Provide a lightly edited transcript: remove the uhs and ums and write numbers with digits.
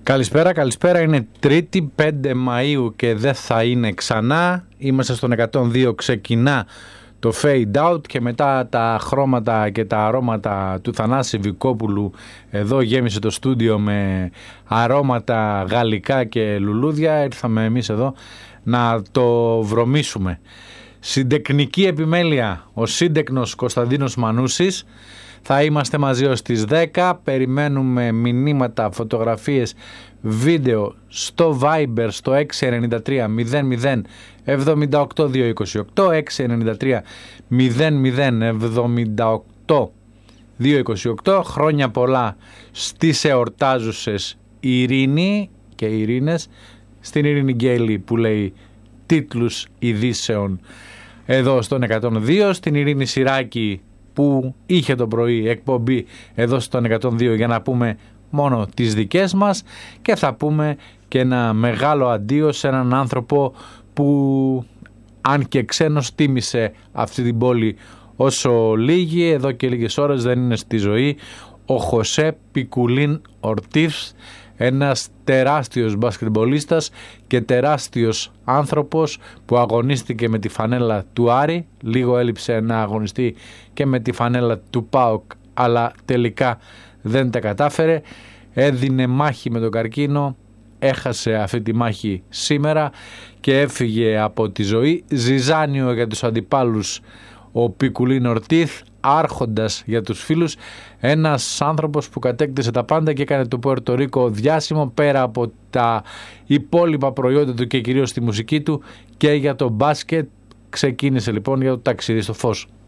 Καλησπέρα. Είναι Τρίτη 5 Μαΐου και δεν θα είναι ξανά. Είμαστε στον 102, ξεκινά το Fade Out και μετά τα χρώματα και τα αρώματα του Θανάση Βικόπουλου εδώ γέμισε το στούντιο με αρώματα γαλλικά και λουλούδια. Ήρθαμε εμείς εδώ να το βρωμίσουμε. Συντεκνική επιμέλεια ο σύντεκνος Κωνσταντίνος Μανούσης. Θα είμαστε μαζί ως τις 10, περιμένουμε μηνύματα, φωτογραφίες, βίντεο στο Viber στο 693 00 78 228, 693 00 78 228. Χρόνια πολλά στις εορτάζουσες Ειρήνη και Ειρήνες, στην Ειρήνη Γκέλη που λέει τίτλους ειδήσεων εδώ στον 102, στην Ειρήνη Σιράκη που είχε το πρωί εκπομπή εδώ στον 102 για να πούμε μόνο τις δικές μας, και θα πούμε και ένα μεγάλο αντίο σε έναν άνθρωπο που αν και ξένος τίμησε αυτή την πόλη όσο λίγοι, εδώ και λίγες ώρες δεν είναι στη ζωή, ο Χωσέ Πικουλίν Ορτίθ, ένας τεράστιος μπασκετμπολίστας και τεράστιος άνθρωπος που αγωνίστηκε με τη φανέλα του Άρη, λίγο έλειψε να αγωνιστεί και με τη φανέλα του ΠΑΟΚ, αλλά τελικά δεν τα κατάφερε, έδινε μάχη με τον καρκίνο, έχασε αυτή τη μάχη σήμερα και έφυγε από τη ζωή. Ζυζάνιο για τους αντιπάλους ο Πικουλίν Ορτίθ, άρχοντας για τους φίλους, ένας άνθρωπος που κατέκτησε τα πάντα και έκανε το Πουέρτο Ρίκο διάσημο πέρα από τα υπόλοιπα προϊόντα του και κυρίως τη μουσική του και για το μπάσκετ. Ξεκίνησε λοιπόν για το ταξίδι στο φως.